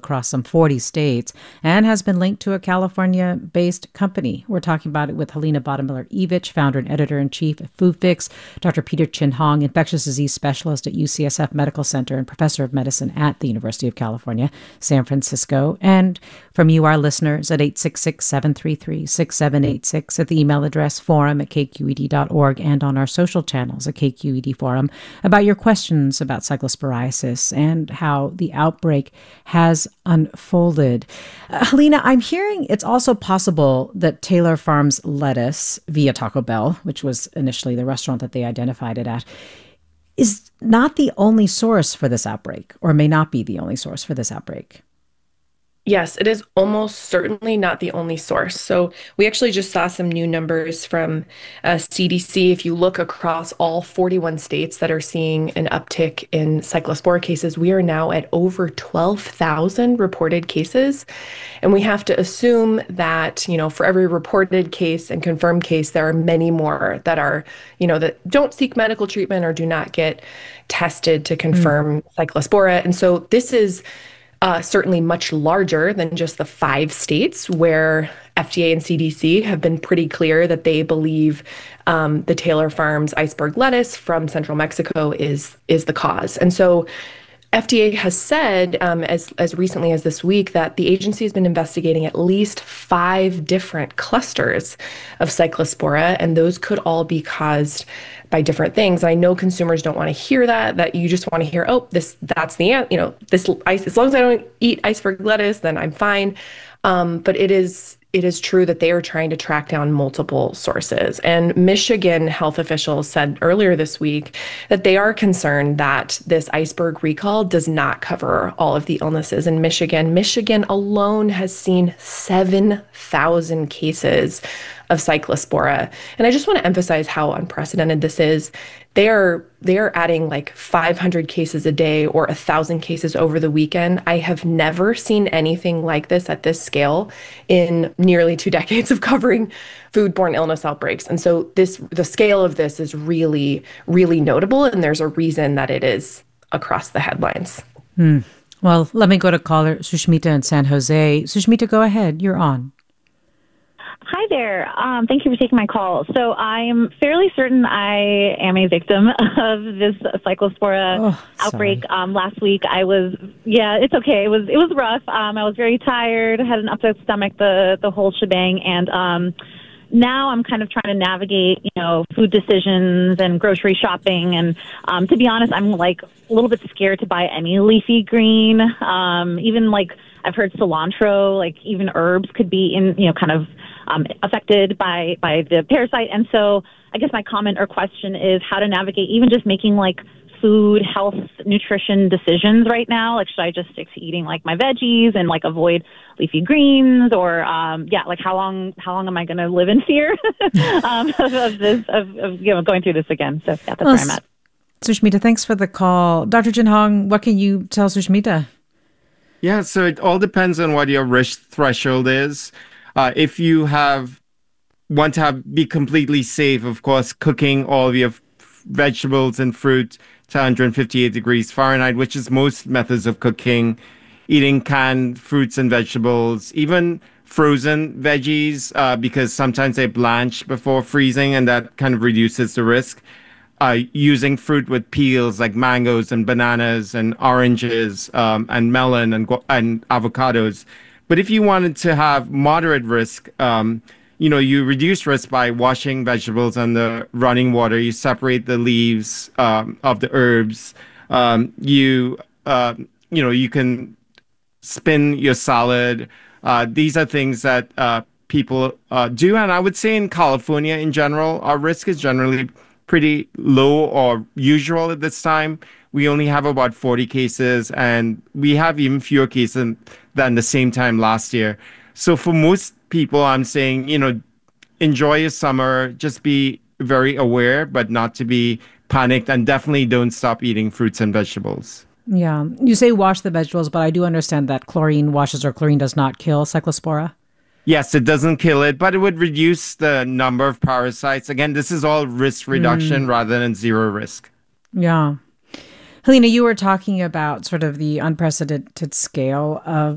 across some 40 states and has been linked to a California-based company. We're talking about it with Helena Bottomiller-Evich, founder and editor-in-chief at FoodFix, Dr. Peter Chin Hong, infectious disease specialist at UCSF Medical Center and professor of medicine at the University of California, San Francisco, and from you, our listeners, at 866-733-6786, at the email address forum@kqed.org, and on our social channels at KQED Forum, about your questions about cyclosporiasis and how the outbreak has unfolded. Helena, I'm hearing it's also possible that Taylor Farms lettuce, via Taco Bell, which was initially the restaurant that they identified it at, is not the only source for this outbreak, or may not be the only source for this outbreak. Yes, it is almost certainly not the only source. So we actually just saw some new numbers from CDC. If you look across all 41 states that are seeing an uptick in cyclospora cases, we are now at over 12,000 reported cases. And we have to assume that, for every reported case and confirmed case, there are many more that are, that don't seek medical treatment or do not get tested to confirm cyclospora. And so this is certainly much larger than just the 5 states where FDA and CDC have been pretty clear that they believe the Taylor Farms iceberg lettuce from central Mexico is the cause. And so FDA has said as recently as this week that the agency has been investigating at least 5 different clusters of cyclospora, and those could all be caused by different things. I know consumers don't want to hear that you just want to hear, that's the this ice, as long as I don't eat iceberg lettuce, then I'm fine. But it is true that they are trying to track down multiple sources. And Michigan health officials said earlier this week that they are concerned that this iceberg recall does not cover all of the illnesses in Michigan. Michigan alone has seen 7,000 cases of cyclospora. And I just want to emphasize how unprecedented this is. They are adding like 500 cases a day or 1,000 cases over the weekend. I have never seen anything like this at this scale in nearly 2 decades of covering foodborne illness outbreaks. And so the scale of this is really, really notable. And there's a reason that it is across the headlines. Well, let me go to caller Sushmita in San Jose. Sushmita, go ahead. You're on. Hi there. Thank you for taking my call. So I'm fairly certain I am a victim of this cyclospora outbreak. Last week it's okay. It was rough. I was very tired, had an upset stomach, the whole shebang. And now I'm kind of trying to navigate, food decisions and grocery shopping. And to be honest, I'm like a little bit scared to buy any leafy green. Even like I've heard cilantro, like even herbs could be affected by the parasite. And so I guess my comment or question is how to navigate even just making like food, health, nutrition decisions right now. Like, should I just stick to eating like my veggies and like avoid leafy greens, or like how long am I going to live in fear of going through this again? So that's where I'm at. Sushmita, thanks for the call. Dr. Chin Hong, what can you tell Sushmita? Yeah, so it all depends on what your risk threshold is. If you want to be completely safe, of course, cooking all of your vegetables and fruit to 158 degrees Fahrenheit, which is most methods of cooking, eating canned fruits and vegetables, even frozen veggies, because sometimes they blanch before freezing, and that kind of reduces the risk. Using fruit with peels like mangoes and bananas and oranges and melon and avocados. But if you wanted to have moderate risk, you reduce risk by washing vegetables under running water. You separate the leaves of the herbs. You can spin your salad. These are things that people do. And I would say in California in general, our risk is generally pretty low or usual at this time. We only have about 40 cases, and we have even fewer cases than the same time last year. So for most people, I'm saying, enjoy your summer, just be very aware, but not to be panicked, and definitely don't stop eating fruits and vegetables. Yeah. You say wash the vegetables, but I do understand that chlorine does not kill cyclospora. Yes, it doesn't kill it, but it would reduce the number of parasites. Again, this is all risk reduction rather than zero risk. Yeah. Helena, you were talking about sort of the unprecedented scale of